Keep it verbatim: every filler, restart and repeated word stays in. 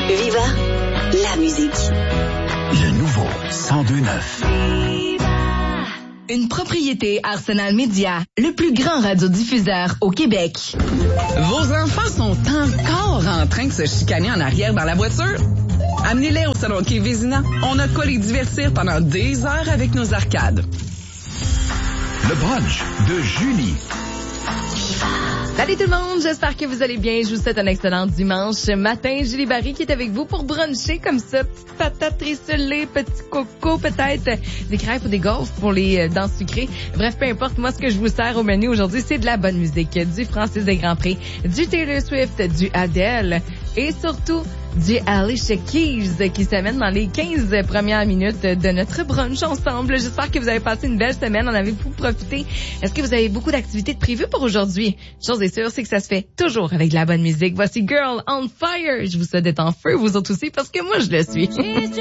Viva, la musique. Le nouveau cent deux neuf. Une propriété Arsenal Média, le plus grand radiodiffuseur au Québec. Vos enfants sont encore en train de se chicaner en arrière dans la voiture? Amenez-les au Salon Quai Vézina. On a quoi les divertir pendant des heures avec nos arcades. Le brunch de Julie. Salut tout le monde, j'espère que vous allez bien. Je vous souhaite un excellent dimanche matin. Julie Barry qui est avec vous pour bruncher comme ça. Petite patate rissolée, petit coco peut-être, des crêpes ou des gaufres pour les dents sucrées. Bref, peu importe, moi ce que je vous sers au menu aujourd'hui, c'est de la bonne musique. Du Francis des Grands Prix, du Taylor Swift, du Adele et surtout du Alicia Keys qui s'amène dans les quinze premières minutes de notre brunch ensemble. J'espère que vous avez passé une belle semaine. En avez-vous profité? Est-ce que vous avez beaucoup d'activités de prévues pour aujourd'hui? Chose est sûre, c'est que ça se fait toujours avec de la bonne musique. Voici Girl on Fire. Je vous souhaite d'être en feu, vous autres aussi, parce que moi, je le suis.